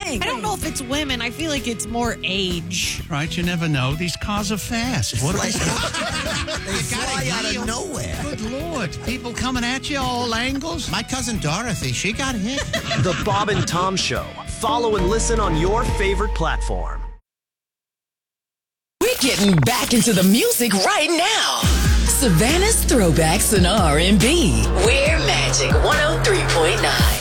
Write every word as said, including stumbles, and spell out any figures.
I don't know if it's women. I feel like it's more age. Right, you never know. These cars are fast. What are we They fly out of nowhere. Good Lord. People coming at you all angles. My cousin Dorothy, she got hit. The Bob and Tom Show. Follow and listen on your favorite platform. We're getting back into the music right now. Savannah's Throwbacks and R and B. We're Magic one oh three point nine.